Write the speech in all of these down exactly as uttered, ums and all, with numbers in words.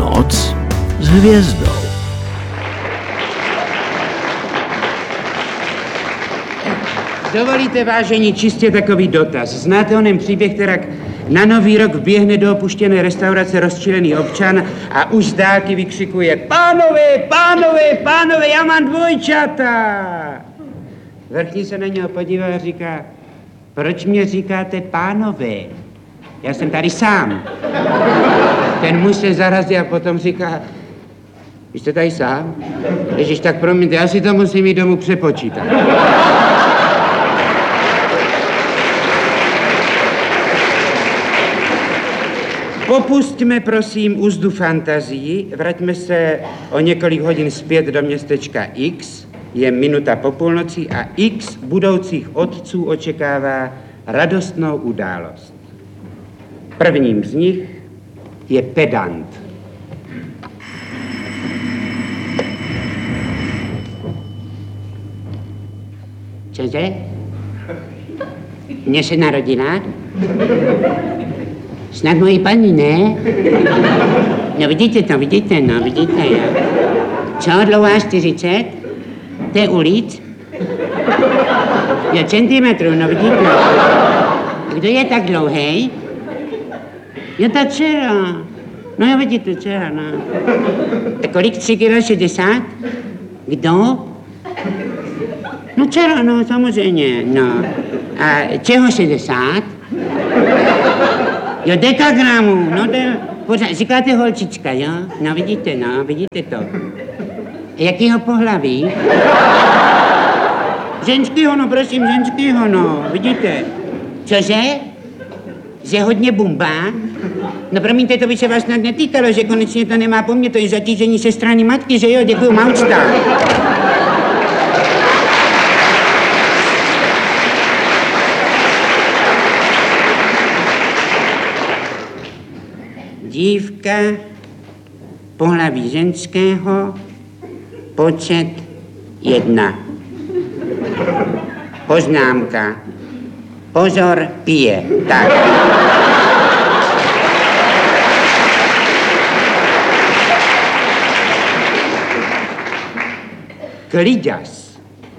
Noc s hvězdou. Dovolíte, vážení, čistě takový dotaz. Znáte onen příběh, kterak na Nový rok vběhne do opuštěné restaurace rozčilený občan a už z dálky vykřikuje: Pánové, pánové, pánové, já mám dvojčata! Vrchní se na něho podívá a říká: Proč mě říkáte pánové? Já jsem tady sám. Ten muž se zarazí a potom říká: Vy jste tady sám? Ježiš, tak promiňte, já si to musím jít domů přepočítat. Popustíme, prosím, úzdu fantazii, vraťme se o několik hodin zpět do městečka X, je minuta po půlnoci a X budoucích otců očekává radostnou událost. Prvním z nich je pedant. Cože? Mně se narodila? Snad mojí paní, ne? No vidíte to, vidíte, no vidíte, jo. Co, dlouhá čtyřicet? To je ulic? Jo, centimetrů, no vidíte. A kdo je tak dlouhej? Jo, ta dcera. No jo, vidíte, dcera, no. Tak kolik, tři kilo šedesát? Kdo? No dcera, no, samozřejmě, no. A čeho šedesát? Jo, dekagramů, no de, pořád, říkáte holčička, jo? No vidíte, no, vidíte to. Jakýho pohlaví? Ženskýho, no prosím, ženskýho, no, vidíte. Cože? Že hodně bumbá? No promiňte, to by se vás snad netýkalo, že konečně to nemá po mně, to je zatížení se strany matky, že jo, děkuju, maučta. Dívka, pohlaví ženského, počet jedna. Poznámka. Pozor, pije. Tak. Kliďas.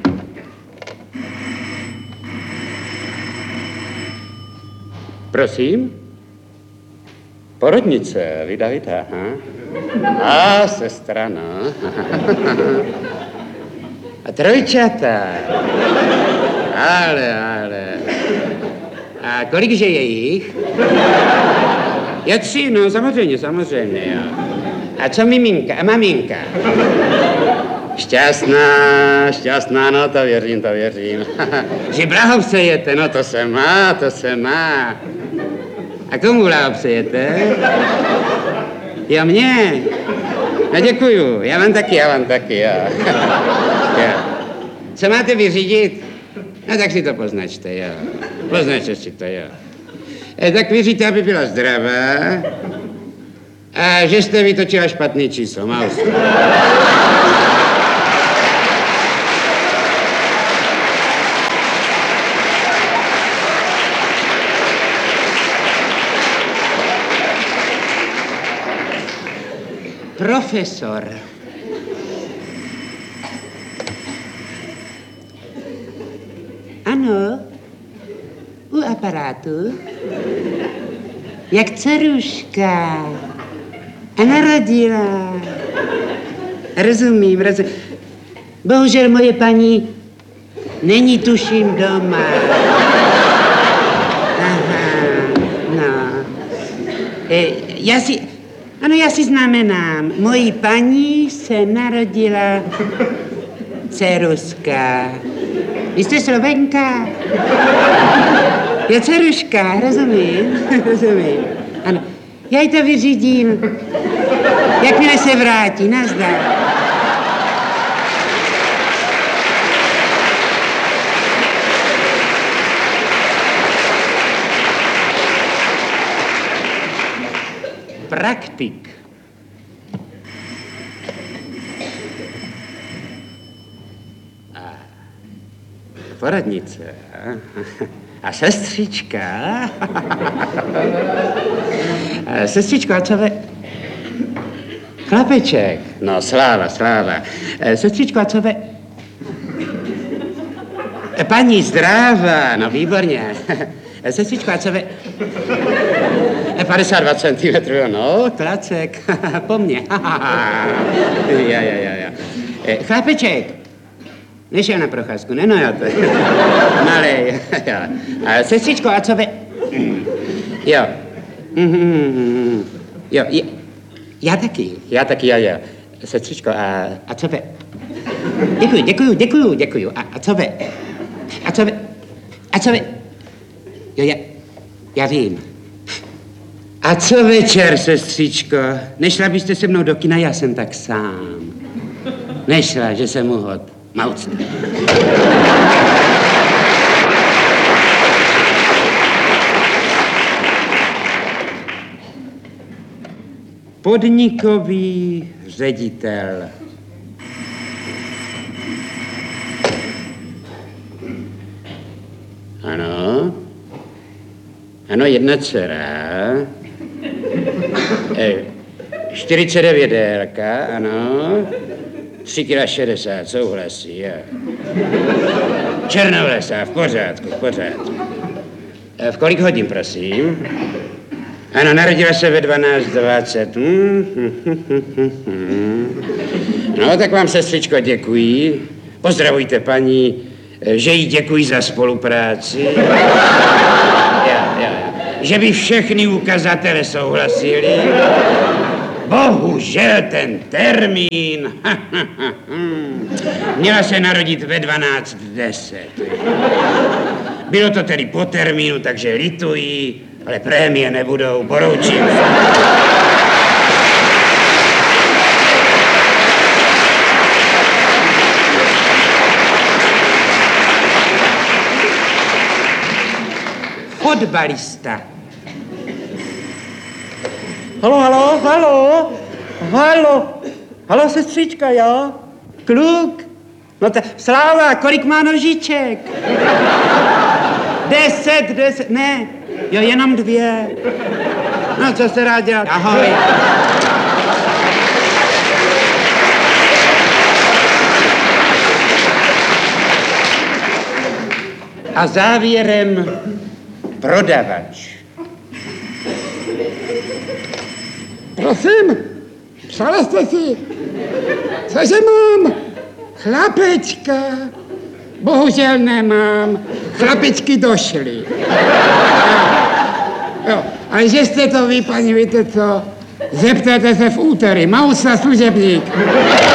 Prosím? Porodnice, vida, vida, aha. A sestra, no. A trojčata. Ale, ale. A kolikže je jich? Já tři, no samozřejmě, samozřejmě, jo. A co miminka a maminka? Šťastná, šťastná, no to věřím, to věřím. Že blahopřejete, no to se má, to se má. A komu blahopřejete? Jo, mě. No děkuju, já vám taky, já vám taky, jo. Jo. Co máte vyřídit? No tak si to poznačte, jo. Poznačte si to, jo. E, tak vyříte, aby byla zdravá a že jste vytočila špatný číslo, maus. Profesor. Ano, u aparátu. Jak dceruška. A narodila. Rozumím, rozumím. Bohužel moje paní není tuším doma. Aha, no. E, já si... Ano, já si znamenám, mojí paní se narodila dceruška. Vy jste Slovenka? Je dceruška, rozumím, rozumím. Ano, já jí to vyřídím, jakmile se vrátí, nazdar. Praktik. A poradnice. A sestřička. A sestřičko, a co vy... Chlapeček. No, sláva, sláva. E, sestřičko, a co ve... E, paní zdráva, no výborně. E, sestřičko, a co ve... E, padesát dva centimetrů, no, klacek, po mně. ja, ja, ja, ja. E, chlapeček. Nešel na procházku, nenojal to. Malej, jo. A sestřičko, a co ve... Jo. Mm-hmm. Jo, je, já taky, já taky, jo, jo. Sestřičko, a, a co ve... Děkuju, děkuju, děkuju, děkuju. A, a co ve... A co ve... A co ve... Jo, já, já vím. A co večer, sestřičko? Nešla byste se mnou do kina, já jsem tak sám. Nešla, že jsem uhod. Mauc. Podnikový ředitel. Ano. Ano, jedna dcera. E, čtyřicet devět délka, ano. tři kila šedesát, souhlasí, jo. Černovlesá, v pořádku, v pořádku. E, v kolik hodin, prosím? Ano, narodila se ve dvanáct dvacet. Hmm, hm, hm, hm, hm. No, tak vám, sestřičko, děkuji. Pozdravujte paní, že jí děkuji za spolupráci. Ja, ja. Že by všechny ukazatele souhlasili. Bohužel ten termín. Měla se narodit ve dvanáct deset. Bylo to tedy po termínu, takže lituji, ale prémie nebudou, poroučím. Fotbalista. Halo, halo, halo, halo, halo, sestřička, jo? Kluk? No ta Sláva, kolik má nožiček? Deset, deset, ne, jo, jenom dvě. No, co se rád dělat? Ahoj. A závěrem prodavač. Prosím, psala jste si, cože mám? Chlapečka. Bohužel nemám, chlapečky došly. Jo, ale že jste to vy, paní, víte co? Zeptejte se v úterý, Maus na služebník.